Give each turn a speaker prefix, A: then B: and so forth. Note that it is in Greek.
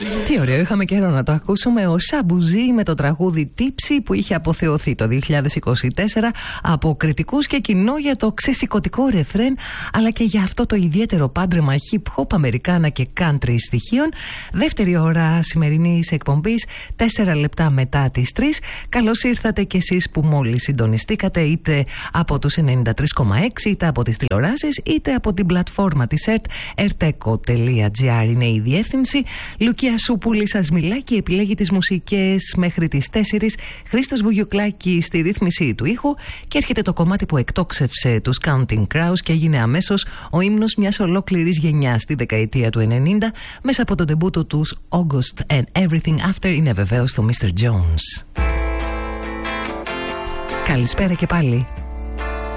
A: Τι ωραίο, είχαμε καιρό να το ακούσουμε. Ο Σαμπουζή με το τραγούδι Τύψη που είχε αποθεωθεί το 2024 από κριτικούς και κοινό για το ξεσηκωτικό ρεφρέν, αλλά και για αυτό το ιδιαίτερο πάντρεμα hip-hop, αμερικάνα και country στοιχείων. Δεύτερη ώρα σημερινής εκπομπής, 4 λεπτά μετά τις 3. Καλώς ήρθατε κι εσείς που μόλις συντονιστήκατε, είτε από τους 93,6, είτε από τις τηλεοράσεις, είτε από την πλατφόρμα της ΕΡΤ. erteco.gr είναι η διεύθυνση. Λουκία Σούπουλη σας μιλάει και επιλέγει τις μουσικές μέχρι τις 4. Χρήστος Βουγιουκλάκη στη ρύθμιση του ήχου, και έρχεται το κομμάτι που εκτόξευσε τους Counting Crows και έγινε αμέσως ο ύμνος μιας ολόκληρης γενιάς στη δεκαετία του 90 μέσα από το ντεμπούτο τους August and Everything After. Είναι βεβαίως το Mr. Jones. Καλησπέρα και πάλι.